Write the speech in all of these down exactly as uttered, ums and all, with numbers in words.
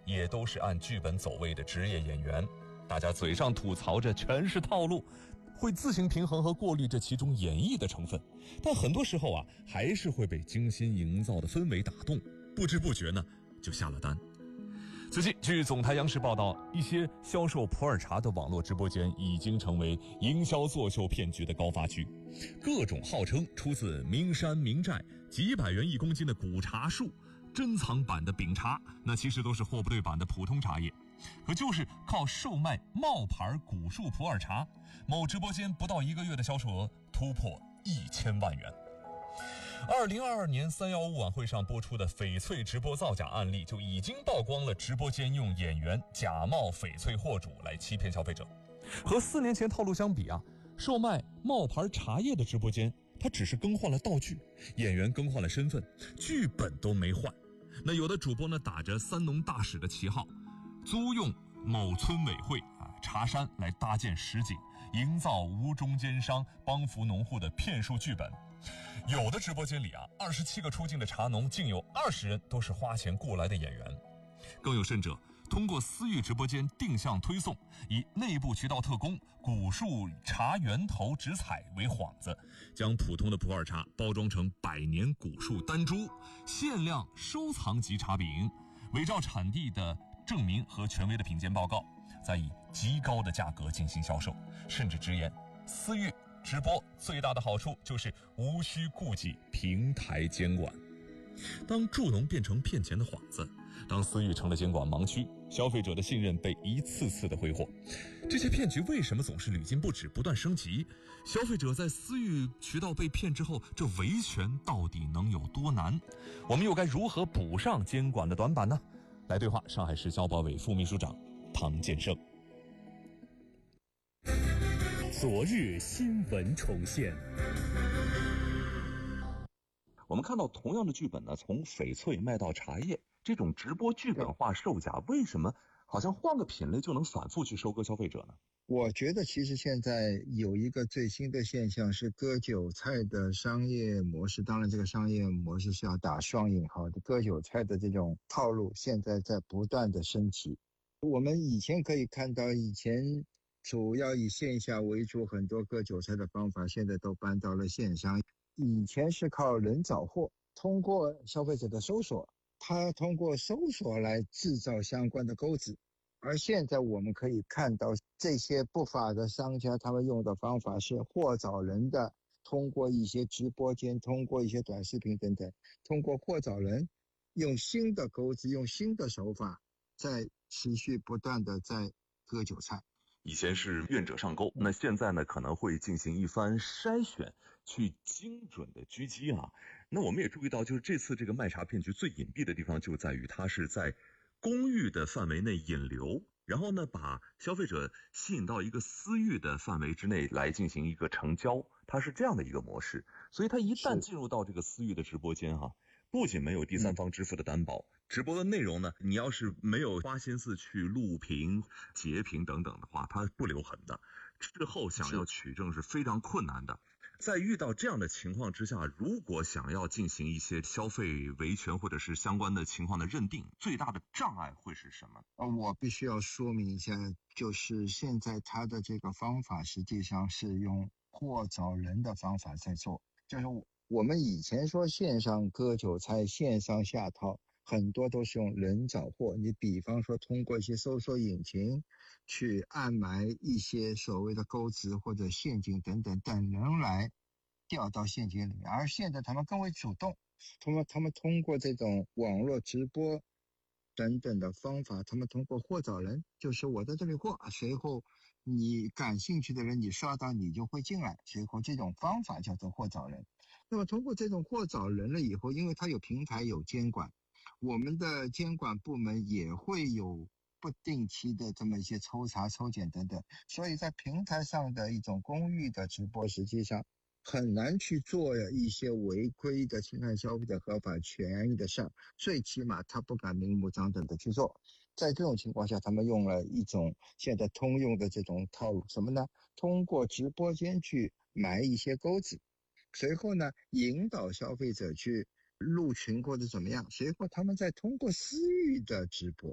也都是按剧本走位的职业演员。大家嘴上吐槽着全是套路，会自行平衡和过滤这其中演绎的成分，但很多时候啊，还是会被精心营造的氛围打动，不知不觉呢就下了单。最近据总台央视报道，一些销售普洱茶的网络直播间已经成为营销作秀骗局的高发区，各种号称出自名山名寨、几百元一公斤的古茶树、珍藏版的饼茶，那其实都是货不对版的普通茶叶，可就是靠售卖冒牌古树普洱茶，某直播间不到一个月的销售额突破一千万元。二零二二年三一五晚会上播出的翡翠直播造假案例就已经曝光了直播间用演员假冒翡翠货主来欺骗消费者。和四年前套路相比啊，售卖冒牌茶叶的直播间，它只是更换了道具，演员更换了身份，剧本都没换。那有的主播呢，打着三农大使的旗号，租用某村委会啊茶山来搭建实景，营造无中间商帮扶农户的骗术剧本。有的直播间里啊，二十七个出镜的茶农竟有二十人都是花钱雇来的演员。更有甚者，通过私域直播间定向推送，以内部渠道特供、古树茶源头直采为幌子，将普通的普洱茶包装成百年古树单株、限量收藏级茶饼，伪造产地的证明和权威的品鉴报告，再以极高的价格进行销售，甚至直言私域直播最大的好处就是无需顾忌平台监管。当助农变成骗钱的幌子，当私域成了监管盲区，消费者的信任被一次次的挥霍。这些骗局为什么总是屡禁不止，不断升级？消费者在私域渠道被骗之后，这维权到底能有多难？我们又该如何补上监管的短板呢？来对话上海市消保委副秘书长唐建胜。 昨日新闻重现。 我们看到同样的剧本呢，从翡翠卖到茶叶，这种直播剧本化售假，为什么好像换个品类就能反复去收割消费者呢？ 我觉得其实现在有一个最新的现象是割韭菜的商业模式，当然这个商业模式是要打双引号的，割韭菜的这种套路现在在不断的升级。我们以前可以看到，以前主要以线下为主，很多割韭菜的方法现在都搬到了线上。以前是靠人找货，通过消费者的搜索，他通过搜索来制造相关的钩子。而现在我们可以看到，这些不法的商家他们用的方法是货找人的，通过一些直播间，通过一些短视频等等，通过货找人，用新的钩子，用新的手法，在持续不断的在割韭菜。 以前是愿者上钩，那现在呢可能会进行一番筛选，去精准的狙击啊。那我们也注意到，就是这次这个卖茶骗局最隐蔽的地方就在于它是在公寓的范围内引流，然后呢把消费者吸引到一个私域的范围之内来进行一个成交，它是这样的一个模式。所以它一旦进入到这个私域的直播间哈、啊，不仅没有第三方支付的担保，嗯，直播的内容呢，你要是没有花心思去录屏、截屏等等的话，它不留痕的。之后想要取证是非常困难的。在遇到这样的情况之下，如果想要进行一些消费维权或者是相关的情况的认定，最大的障碍会是什么？ 呃，我必须要说明一下，就是现在它的这个方法实际上是用货找人的方法在做，就是我们以前说线上割韭菜、线上下套，很多都是用人找货。你比方说通过一些搜索引擎去暗埋一些所谓的钩子或者陷阱等等，等人来掉到陷阱里面。而现在他们更为主动，他们他们通过这种网络直播等等的方法，他们通过货找人，就是我在这里货，随后你感兴趣的人你刷到你就会进来，随后这种方法叫做货找人。那么通过这种货找人了以后，因为它有平台有监管，我们的监管部门也会有不定期的这么一些抽查抽检等等，所以在平台上的一种公寓的直播实际上很难去做一些违规的侵害消费者合法权益的事，最起码他不敢明目张胆的去做。在这种情况下，他们用了一种现在通用的这种套路，什么呢？通过直播间去埋一些钩子，随后呢引导消费者去入群或者怎么样，随后他们再通过私域的直播，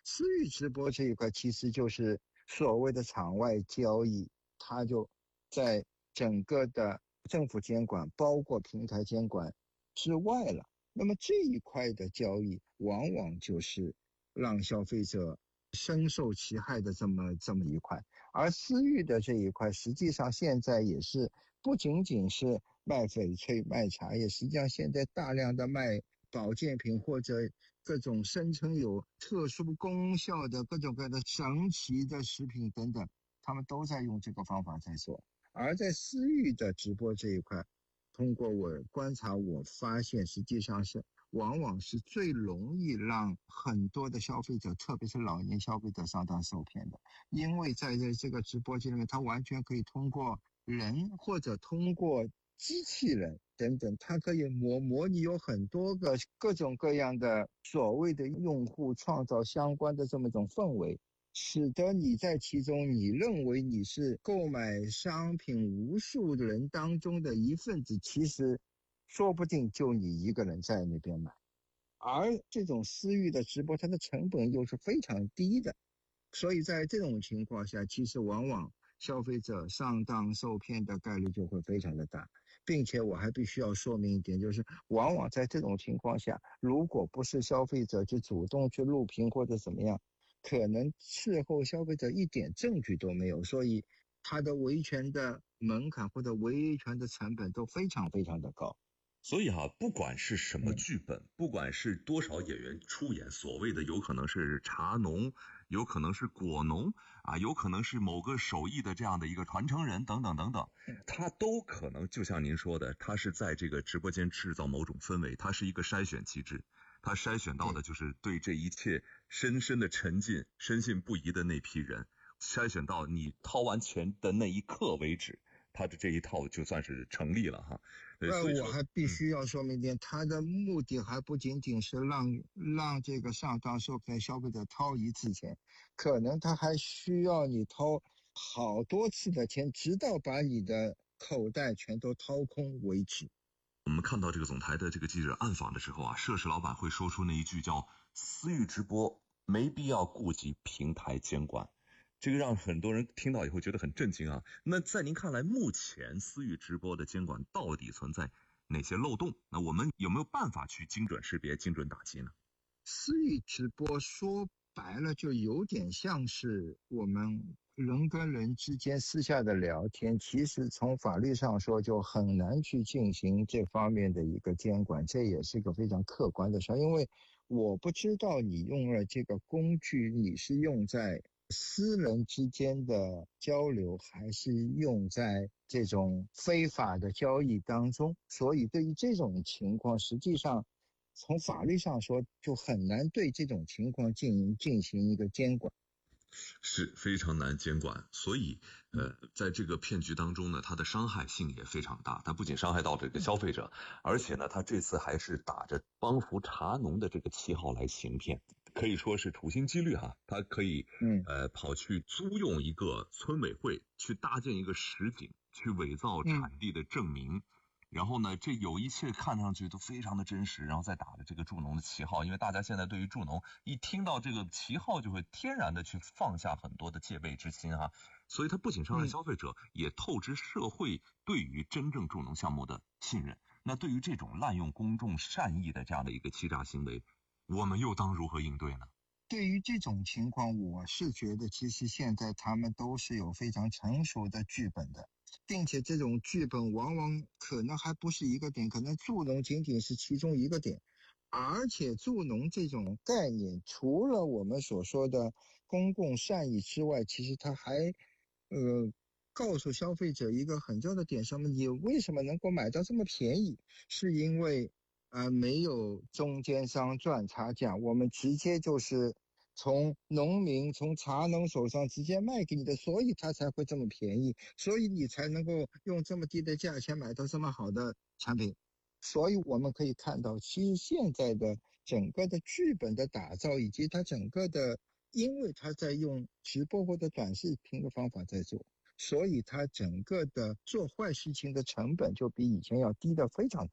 私域直播这一块其实就是所谓的场外交易，它就在整个的政府监管包括平台监管之外了。那么这一块的交易往往就是让消费者深受其害的这么这么一块。而私域的这一块实际上现在也是不仅仅是卖翡翠卖茶叶，实际上现在大量的卖保健品或者各种声称有特殊功效的各种各样的神奇的食品等等，他们都在用这个方法在做。而在私域的直播这一块，通过我观察我发现实际上是往往是最容易让很多的消费者，特别是老年消费者上当受骗的。因为在这个直播间里面，他完全可以通过人或者通过机器人等等，它可以模模拟有很多个各种各样的所谓的用户，创造相关的这么一种氛围，使得你在其中你认为你是购买商品无数人当中的一份子，其实说不定就你一个人在那边买。而这种私域的直播，它的成本又是非常低的，所以在这种情况下，其实往往消费者上当受骗的概率就会非常的大。并且我还必须要说明一点，就是往往在这种情况下，如果不是消费者去主动去录屏或者怎么样，可能事后消费者一点证据都没有，所以他的维权的门槛或者维权的成本都非常非常的高。 所以哈、啊，不管是什么剧本、嗯，不管是多少演员出演，所谓的有可能是茶农，有可能是果农啊，有可能是某个手艺的这样的一个传承人等等等等，他都可能就像您说的，他是在这个直播间制造某种氛围，它是一个筛选机制，他筛选到的就是对这一切深深的沉浸、深信不疑的那批人，筛选到你掏完钱的那一刻为止。他的这一套就算是成立了哈。 呃，我还必须要说明一点，嗯、他的目的还不仅仅是让让这个上当受骗消费者掏一次钱，可能他还需要你掏好多次的钱，直到把你的口袋全都掏空为止。 我们看到这个总台的这个记者暗访的时候啊，涉事老板会说出那一句叫“私域直播没必要顾及平台监管”。这个让很多人听到以后觉得很震惊啊。那在您看来，目前私域直播的监管到底存在哪些漏洞？那我们有没有办法去精准识别、精准打击呢？ 私域直播说白了就有点像是我们人跟人之间私下的聊天，其实从法律上说就很难去进行这方面的一个监管，这也是一个非常客观的事。因为我不知道你用了这个工具，你是用在私人之间的交流，还是用在这种非法的交易当中，所以对于这种情况，实际上从法律上说就很难对这种情况进行进行一个监管， 是非常难监管。所以呃，在这个骗局当中呢，它的伤害性也非常大。它不仅伤害到这个消费者，而且呢，它这次还是打着帮扶茶农的这个旗号来行骗，可以说是处心积虑哈。它可以嗯呃跑去租用一个村委会，去搭建一个实景，去伪造产地的证明。嗯然后呢，这有一切看上去都非常的真实，然后再打着这个助农的旗号，因为大家现在对于助农一听到这个旗号就会天然的去放下很多的戒备之心哈，所以它不仅伤害消费者，嗯、也透支社会对于真正助农项目的信任。那对于这种滥用公众善意的这样的一个欺诈行为，我们又当如何应对呢？ 对于这种情况，我是觉得其实现在他们都是有非常成熟的剧本的。并且这种剧本往往可能还不是一个点，可能助农仅仅是其中一个点。而且助农这种概念，除了我们所说的公共善意之外，其实它还呃告诉消费者一个很重要的点，什么？你为什么能够买到这么便宜？是因为呃没有中间商赚差价，我们直接就是从农民从茶农手上直接卖给你的，所以它才会这么便宜，所以你才能够用这么低的价钱买到这么好的产品。所以我们可以看到，其实现在的整个的剧本的打造，以及它整个的，因为它在用直播或者短视频的方法在做，所以它整个的做坏事情的成本就比以前要低的非常多。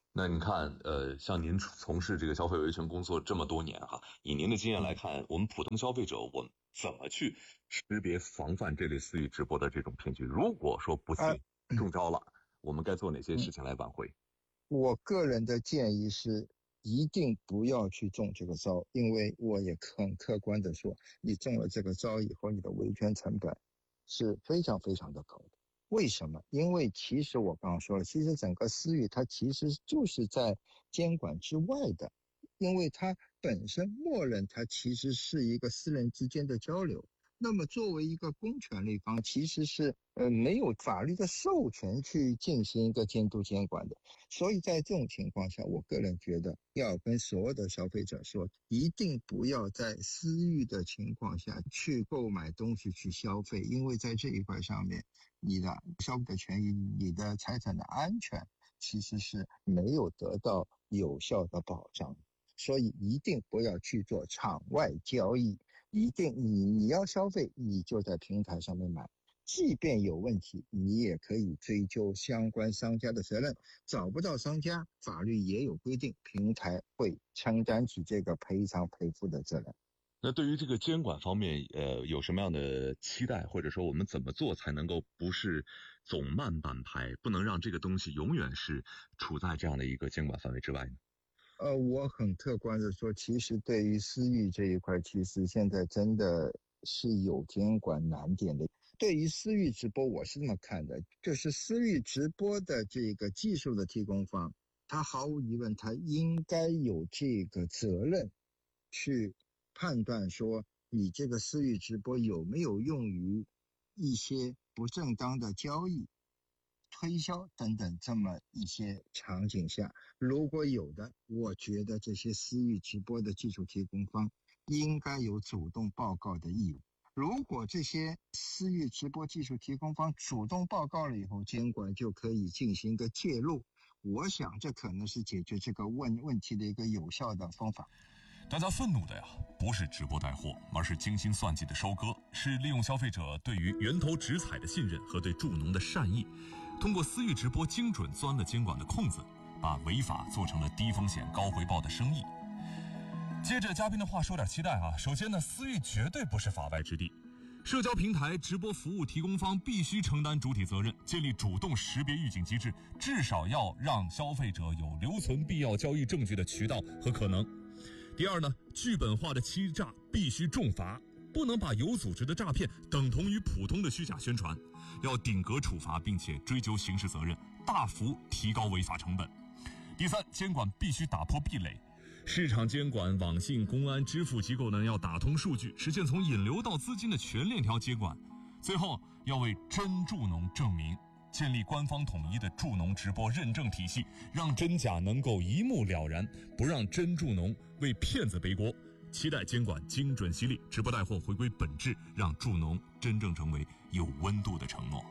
那你看，呃，像您从事这个消费维权工作这么多年哈，以您的经验来看，我们普通消费者，我们怎么去识别防范这类私域直播的这种骗局？如果说不幸中招了，呃、我们该做哪些事情来挽回？ 我个人的建议是，一定不要去中这个招，因为我也很客观的说，你中了这个招以后，你的维权成本是非常非常的高的。为什么？因为其实我刚刚说了，其实整个私域它其实就是在监管之外的，因为它本身默认它其实是一个私人之间的交流。那么作为一个公权力方，其实是呃没有法律的授权去进行一个监督监管的。所以在这种情况下，我个人觉得要跟所有的消费者说，一定不要在私域的情况下去购买东西去消费，因为在这一块上面，你的消费者权益、你的财产的安全其实是没有得到有效的保障，所以一定不要去做场外交易。一定你你要消费，你就在平台上面买，即便有问题，你也可以追究相关商家的责任。找不到商家，法律也有规定，平台会承担起这个赔偿赔付的责任。 那对于这个监管方面，呃，有什么样的期待，或者说我们怎么做才能够不是总慢半拍，不能让这个东西永远是处在这样的一个监管范围之外呢？ 呃，我很客观的说，其实对于私域这一块，其实现在真的是有监管难点的。对于私域直播，我是这么看的，就是私域直播的这个技术的提供方，他毫无疑问，他应该有这个责任去判断说，你这个私域直播有没有用于一些不正当的交易、推销等等这么一些场景下，如果有的，我觉得这些私域直播的技术提供方应该有主动报告的义务。如果这些私域直播技术提供方主动报告了以后，监管就可以进行一个介入，我想这可能是解决这个问问题的一个有效的方法。 大家愤怒的呀，不是直播带货，而是精心算计的收割，是利用消费者对于源头直采的信任和对助农的善意，通过私域直播精准钻了监管的空子，把违法做成了低风险高回报的生意。接着嘉宾的话说点期待啊，首先呢，私域绝对不是法外之地，社交平台直播服务提供方必须承担主体责任，建立主动识别预警机制，至少要让消费者有留存必要交易证据的渠道和可能。第二呢，剧本化的欺诈必须重罚，不能把有组织的诈骗等同于普通的虚假宣传，要顶格处罚，并且追究刑事责任，大幅提高违法成本。第三，监管必须打破壁垒，市场监管、网信、公安、支付机构呢要打通数据，实现从引流到资金的全链条接管。最后，要为真助农证明，建立官方统一的助农直播认证体系，让真假能够一目了然，不让真助农为骗子背锅。期待监管精准犀利，直播带货回归本质，让助农真正成为有温度的承诺。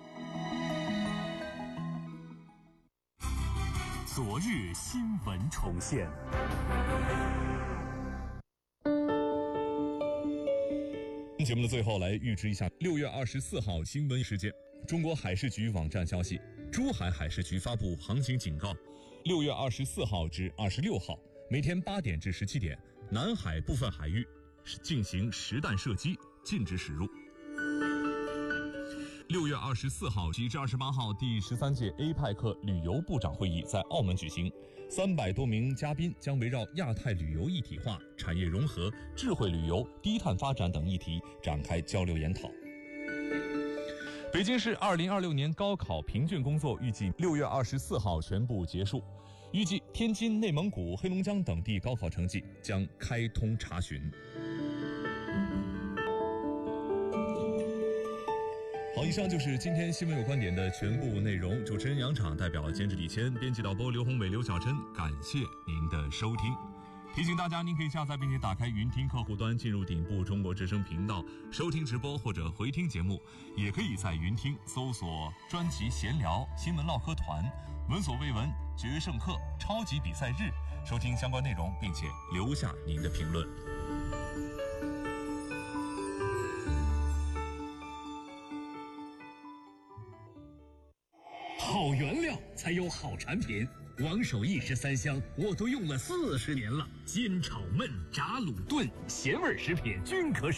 昨日新闻重现。 节目的最后来预知一下六月二十四号新闻事件。中国海事局网站消息，珠海海事局发布航行警告，六月二十四号至二十六号每天八点至十七点，南海部分海域进行实弹射击，禁止驶入。六月二十四号至二十八号，第十三届 A 派克旅游部长会议在澳门举行，三百多名嘉宾将围绕亚太旅游一体化、产业融合、智慧旅游、低碳发展等议题展开交流研讨。北京市二零二六年高考评卷工作预计六月二十四号全部结束，预计天津、内蒙古、黑龙江等地高考成绩将开通查询。好，以上就是今天新闻有观点的全部内容。主持人杨昶，代表监制李谦，编辑导播刘宏伟、刘小珍，感谢您的收听。提醒大家，您可以下载并且打开云听客户端，进入顶部中国之声频道收听直播或者回听节目，也可以在云听搜索专辑闲聊、新闻唠嗑团、闻所未闻、决胜客、超级比赛日，收听相关内容，并且留下您的评论。 好原料才有好产品， 王守义十三香我都用了四十年了，煎炒焖炸卤炖，咸味食品均可